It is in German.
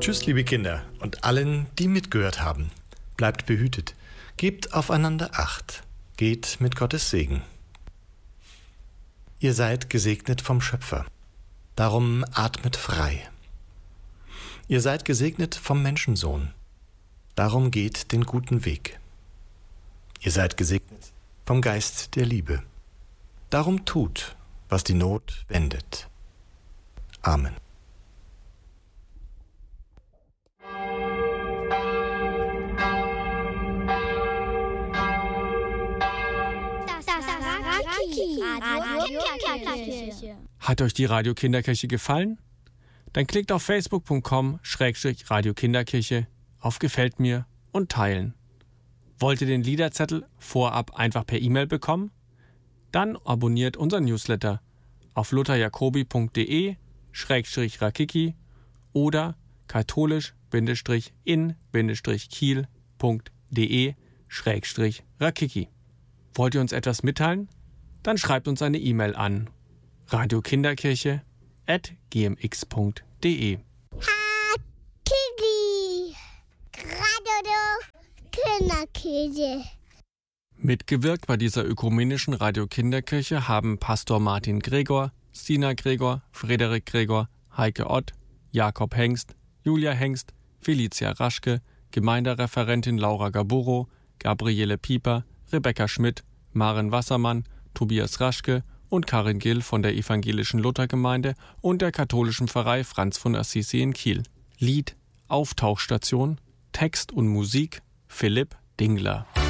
Tschüss, liebe Kinder und allen, die mitgehört haben. Bleibt behütet, gebt aufeinander Acht, geht mit Gottes Segen. Ihr seid gesegnet vom Schöpfer, darum atmet frei. Ihr seid gesegnet vom Menschensohn, darum geht den guten Weg. Ihr seid gesegnet vom Geist der Liebe, darum tut, was die Not wendet. Amen. Hat euch die Radio Kinderkirche gefallen? Dann klickt auf facebook.com/Radio-Kinderkirche auf Gefällt mir und teilen. Wollt ihr den Liederzettel vorab einfach per E-Mail bekommen? Dann abonniert unseren Newsletter auf lutherjacobi.de/rakiki oder katholisch-in-kiel.de/rakiki. Wollt ihr uns etwas mitteilen? Dann schreibt uns eine E-Mail an radiokinderkirche@gmx.de. Rakiki, Radio Kinderkirche. Mitgewirkt bei dieser ökumenischen Radio Kinderkirche haben Pastor Martin Gregor, Stina Gregor, Frederik Gregor, Heike Ott, Jakob Hengst, Julia Hengst, Felicia Raschke, Gemeindereferentin Laura Gaburo, Gabriele Pieper, Rebecca Schmidt, Maren Wassermann, Tobias Raschke und Karin Gill von der Evangelischen Luthergemeinde und der katholischen Pfarrei Franz von Assisi in Kiel. Lied Auftauchstation, Text und Musik Philipp Dingler.